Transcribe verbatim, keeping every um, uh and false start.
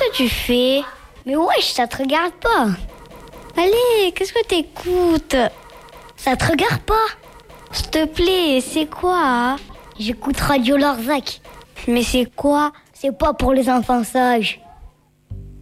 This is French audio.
que tu fais? Mais wesh, ça te regarde pas. Allez, qu'est-ce que t'écoutes? Ça te regarde pas? S'il te plaît, c'est quoi hein? J'écoute Radio Larzac. Mais c'est quoi? C'est pas pour les enfants sages.